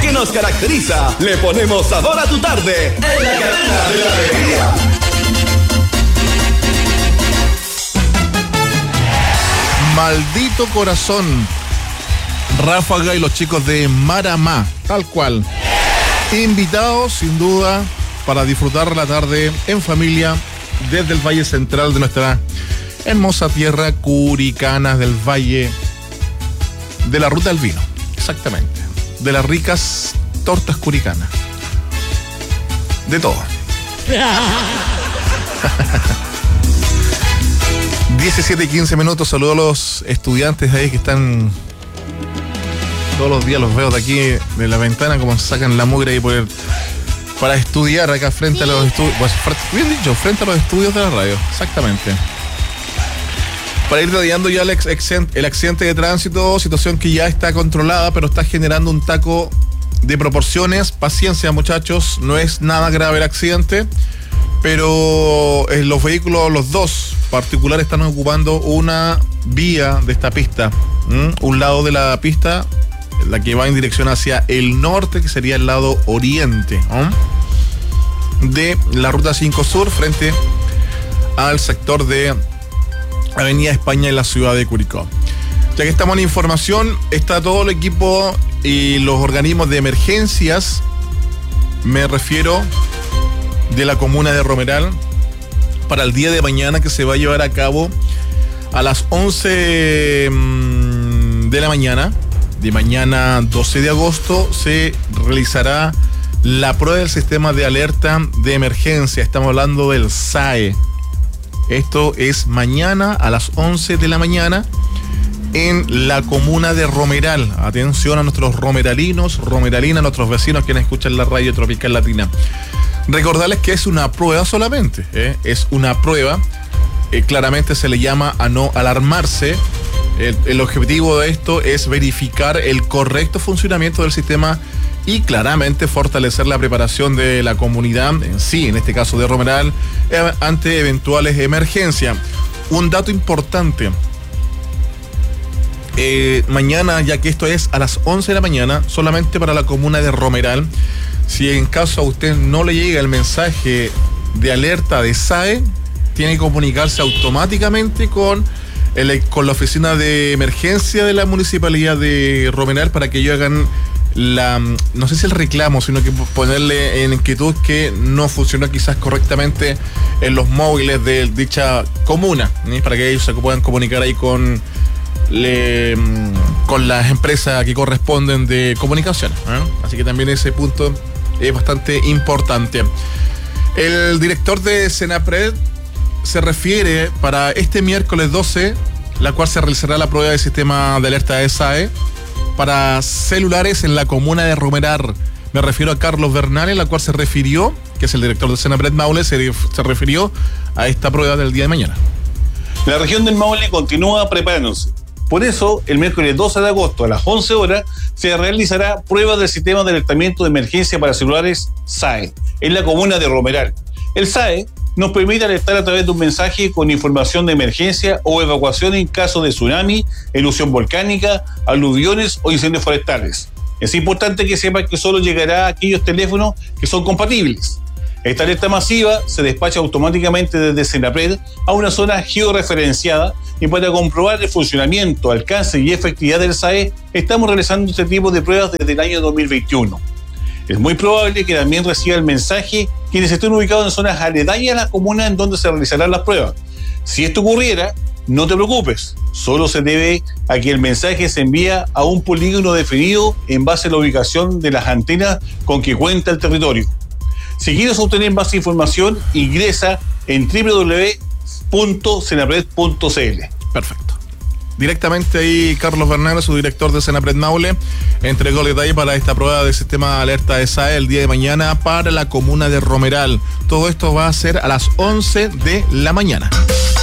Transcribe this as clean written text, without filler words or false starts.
que nos caracteriza. Le ponemos sabor a tu tarde en la cadena de la alegría. Maldito corazón. Ráfaga y los chicos de Maramá, tal cual. Invitados, sin duda, para disfrutar la tarde en familia desde el Valle Central de nuestra hermosa tierra curicana del Valle de la Ruta del Vino. Exactamente. De las ricas tortas curicanas. De todo. 17 y 15 minutos. Saludo a los estudiantes ahí que están todos los días, los veo de aquí de la ventana como sacan la mugre ahí para estudiar acá frente a los estudios, pues, bien dicho, frente a los estudios de la radio. Exactamente. Para ir detallando ya el accidente de tránsito, situación que ya está controlada, pero está generando un taco de proporciones. Paciencia, muchachos, no es nada grave el accidente, pero los vehículos, los dos particulares, están ocupando una vía de esta pista. Un lado de la pista, la que va en dirección hacia el norte, que sería el lado oriente de la Ruta 5 Sur, frente al sector de Avenida España en la ciudad de Curicó. Ya que estamos en información, está todo el equipo y los organismos de emergencias, me refiero de la comuna de Romeral, para el día de mañana, que se va a llevar a cabo a las 11 de la mañana. De mañana 12 de agosto se realizará la prueba del sistema de alerta de emergencia. Estamos hablando del SAE. Esto es mañana a las 11 de la mañana en la comuna de Romeral. Atención a nuestros romeralinos, romeralinas, nuestros vecinos quienes escuchan la radio Tropical Latina. Recordarles que es una prueba solamente, es una prueba. Claramente se le llama a no alarmarse. El objetivo de esto es verificar el correcto funcionamiento del sistema y claramente fortalecer la preparación de la comunidad en sí, en este caso de Romeral, ante eventuales emergencias. Un dato importante, mañana, ya que esto es a las 11 de la mañana, solamente para la comuna de Romeral, si en caso a usted no le llega el mensaje de alerta de SAE, tiene que comunicarse automáticamente con la oficina de emergencia de la municipalidad de Romeral para que ellos hagan no sé si el reclamo, sino que ponerle en inquietud que no funcionó quizás correctamente en los móviles de dicha comuna, para que ellos se puedan comunicar ahí con las empresas que corresponden de comunicación. Así que también ese punto es bastante importante. El director de Senapred se refiere para este miércoles 12, la cual se realizará la prueba del sistema de alerta de SAE para celulares en la comuna de Romeral. Me refiero a Carlos Bernal, en la cual se refirió, que es el director de Senapred Maule, se refirió a esta prueba del día de mañana. La región del Maule continúa preparándose. Por eso, el miércoles 12 de agosto a las 11 horas se realizará prueba del sistema de alertamiento de emergencia para celulares SAE en la comuna de Romeral. El SAE nos permite alertar a través de un mensaje con información de emergencia o evacuación en caso de tsunami, erupción volcánica, aluviones o incendios forestales. Es importante que sepan que solo llegará a aquellos teléfonos que son compatibles. Esta alerta masiva se despacha automáticamente desde Senapred a una zona georreferenciada, y para comprobar el funcionamiento, alcance y efectividad del SAE, estamos realizando este tipo de pruebas desde el año 2021. Es muy probable que también reciba el mensaje quienes estén ubicados en zonas aledañas a la comuna en donde se realizarán las pruebas. Si esto ocurriera, no te preocupes, solo se debe a que el mensaje se envía a un polígono definido en base a la ubicación de las antenas con que cuenta el territorio. Si quieres obtener más información, ingresa en www.senapred.cl. Perfecto. Directamente ahí Carlos Bernal, su director de Senapred Maule, entregó el detalle para esta prueba de sistema de alerta de SAE el día de mañana para la comuna de Romeral. Todo esto va a ser a las 11 de la mañana.